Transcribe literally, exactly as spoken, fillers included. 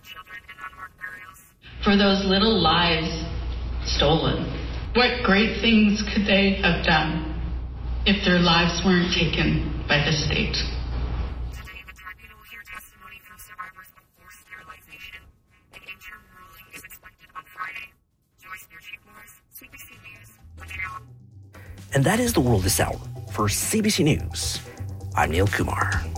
For those little lives stolen, what great things could they have done if their lives weren't taken by the state? Today, the tribunal will hear testimony from survivors of forced sterilization. An interim ruling is expected on Friday. Joyce Beer-Morris, C B C News, Montreal. And that is the world this hour. For C B C News, I'm Neil Kumar.